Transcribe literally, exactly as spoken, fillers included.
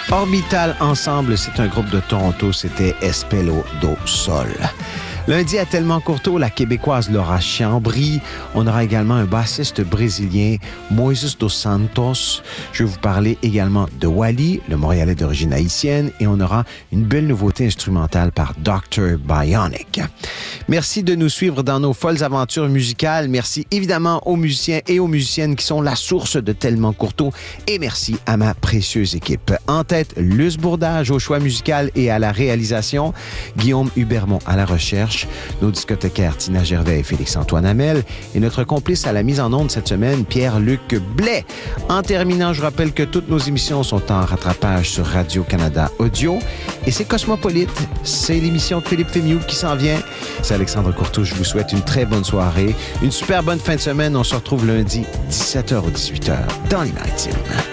Orbital Ensemble, c'est un groupe de Toronto, c'était Espelho do Sol. Lundi à Tellement Courteau, la Québécoise Laura Chambry. On aura également un bassiste brésilien, Moises dos Santos. Je vais vous parler également de Wally, le Montréalais d'origine haïtienne, et on aura une belle nouveauté instrumentale par docteur Bionic. Merci de nous suivre dans nos folles aventures musicales. Merci évidemment aux musiciens et aux musiciennes qui sont la source de Tellement Courteau. Et merci à ma précieuse équipe. En tête, Luce Bourdage au choix musical et à la réalisation, Guillaume Hubermont à la recherche, nos discothécaires Tina Gervais et Félix-Antoine Hamel et notre complice à la mise en onde cette semaine, Pierre-Luc Blais. En terminant, je rappelle que toutes nos émissions sont en rattrapage sur Radio-Canada Audio et c'est Cosmopolite, c'est l'émission de Philippe Fémiou qui s'en vient. C'est Alexandre Courteau, je vous souhaite une très bonne soirée, une super bonne fin de semaine. On se retrouve lundi, dix-sept heures ou dix-huit heures, dans les Maritimes.